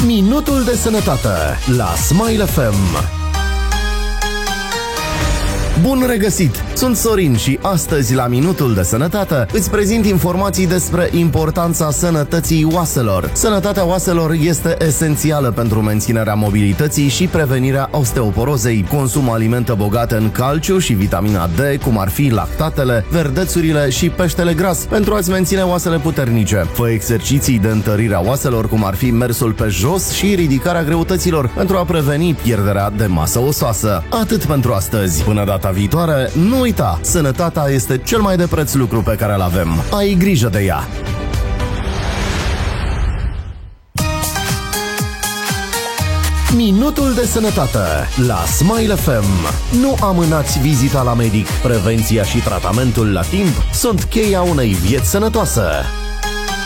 Minutul de sănătate la Smile FM. Bun regăsit! Sunt Sorin și astăzi la Minutul de Sănătate îți prezint informații despre importanța sănătății oaselor. Sănătatea oaselor este esențială pentru menținerea mobilității și prevenirea osteoporozei. Consumă alimente bogate în calciu și vitamina D, cum ar fi lactatele, verdețurile și peștele gras, pentru a-ți menține oasele puternice. Fă exerciții de întărire a oaselor, cum ar fi mersul pe jos și ridicarea greutăților, pentru a preveni pierderea de masă osoasă. Atât pentru astăzi. Până data viitoare, nu uita, sănătatea este cel mai de preț lucru pe care îl avem. Ai grijă de ea! Minutul de sănătate la Smile FM. Nu amânați vizita la medic. Prevenția și tratamentul la timp sunt cheia unei vieți sănătoase.